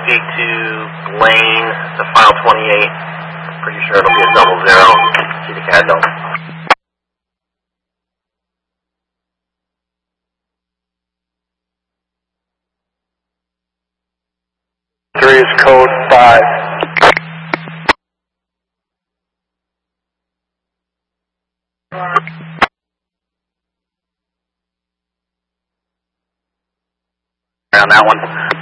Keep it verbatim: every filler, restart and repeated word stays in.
speak to Blaine, the file twenty-eight. Pretty sure it'll be a double zero. See the C A D note. Three is code five. On that one.